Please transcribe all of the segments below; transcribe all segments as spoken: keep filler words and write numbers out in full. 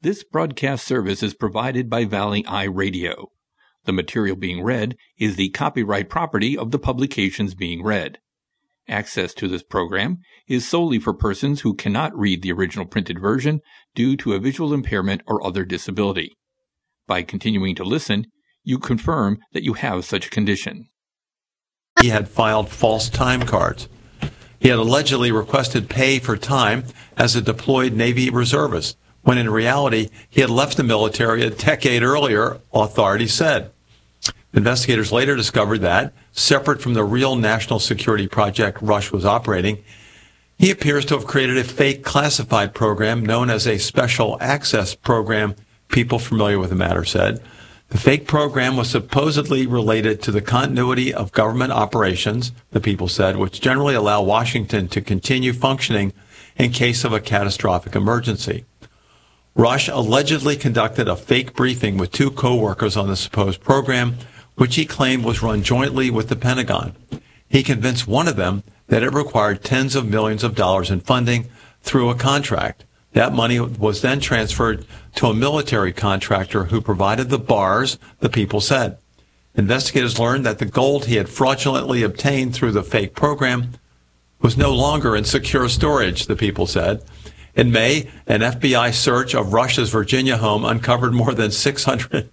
This broadcast service is provided by Valley Eye Radio. The material being read is the copyright property of the publications being read. Access to this program is solely for persons who cannot read the original printed version due to a visual impairment or other disability. By continuing to listen, you confirm that you have such a condition. He had filed false time cards. He had allegedly requested pay for time as a deployed Navy reservist, when in reality he had left the military a decade earlier, authorities said. Investigators later discovered that, separate from the real national security project Rush was operating, he appears to have created a fake classified program known as a Special Access Program, people familiar with the matter said. The fake program was supposedly related to the continuity of government operations, the people said, which generally allow Washington to continue functioning in case of a catastrophic emergency. Rush allegedly conducted a fake briefing with two co-workers on the supposed program, which he claimed was run jointly with the Pentagon. He convinced one of them that it required tens of millions of dollars in funding through a contract. That money was then transferred to a military contractor who provided the bars, the people said. Investigators learned that the gold he had fraudulently obtained through the fake program was no longer in secure storage, the people said. In May, an F B I search of Rush's Virginia home uncovered more than six hundred,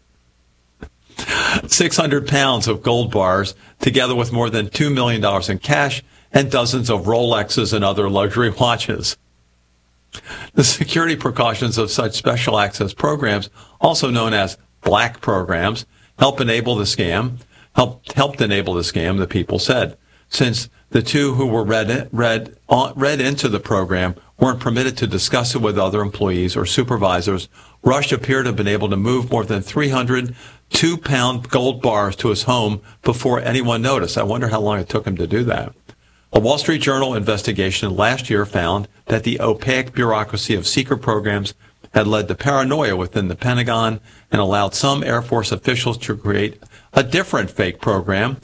six hundred pounds of gold bars, together with more than two million dollars in cash and dozens of Rolexes and other luxury watches. The security precautions of such special access programs, also known as black programs, help enable the scam, helped, helped enable the scam, the people said. Since the two who were read, read, read into the program weren't permitted to discuss it with other employees or supervisors, Rush appeared to have been able to move more than three hundred two-pound gold bars to his home before anyone noticed. I wonder how long it took him to do that. A Wall Street Journal investigation last year found that the opaque bureaucracy of secret programs had led to paranoia within the Pentagon and allowed some Air Force officials to create a different fake program,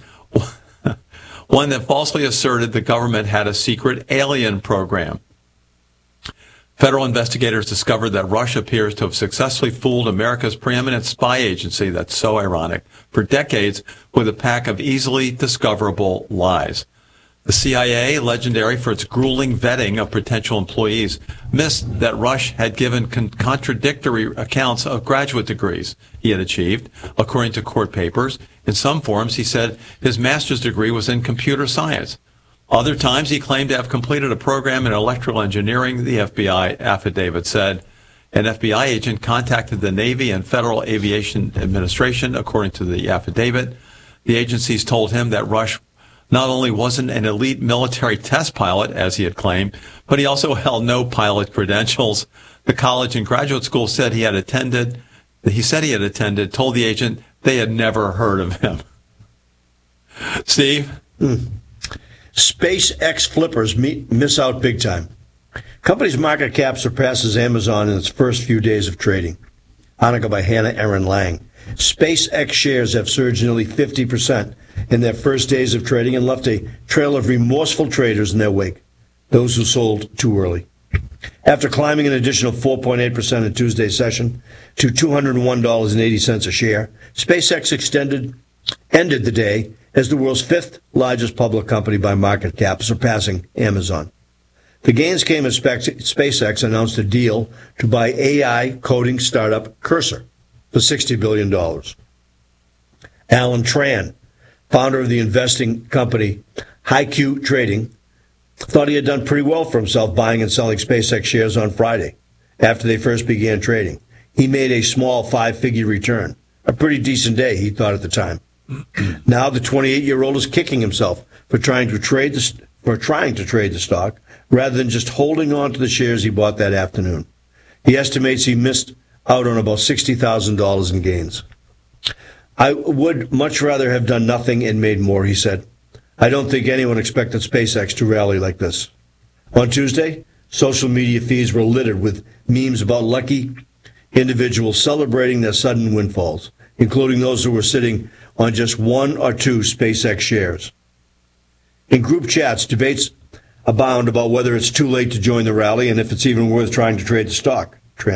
one that falsely asserted the government had a secret alien program. Federal investigators discovered that Russia appears to have successfully fooled America's preeminent spy agency, that's so ironic, for decades with a pack of easily discoverable lies. The C I A, legendary for its grueling vetting of potential employees, missed that Rush had given con- contradictory accounts of graduate degrees he had achieved, according to court papers. In some forms, he said his master's degree was in computer science. Other times, he claimed to have completed a program in electrical engineering, the F B I affidavit said. An F B I agent contacted the Navy and Federal Aviation Administration, according to the affidavit. The agencies told him that Rush not only wasn't an elite military test pilot, as he had claimed, but he also held no pilot credentials. The college and graduate school said he had attended, he said he had attended, told the agent they had never heard of him. Steve? Hmm. SpaceX flippers meet, miss out big time. Company's market cap surpasses Amazon in its first few days of trading. Article by Hannah Aaron Lang. SpaceX shares have surged nearly fifty percent in their first days of trading and left a trail of remorseful traders in their wake, those who sold too early. After climbing an additional four point eight percent in Tuesday's session to two hundred one dollars and eighty cents a share, SpaceX extended, ended the day as the world's fifth largest public company by market cap, surpassing Amazon. The gains came as SpaceX announced a deal to buy A I coding startup Cursor for sixty billion dollars. Alan Tran, founder of the investing company HiQ Trading, thought he had done pretty well for himself buying and selling SpaceX shares on Friday after they first began trading. He made a small five-figure return, a pretty decent day, he thought at the time. Now the twenty-eight-year-old is kicking himself for trying to trade the for trying to trade the stock rather than just holding on to the shares he bought that afternoon. He estimates he missed out on about sixty thousand dollars in gains. I would much rather have done nothing and made more, he said. I don't think anyone expected SpaceX to rally like this. On Tuesday, social media feeds were littered with memes about lucky individuals celebrating their sudden windfalls, including those who were sitting on just one or two SpaceX shares. In group chats, debates abound about whether it's too late to join the rally and if it's even worth trying to trade the stock.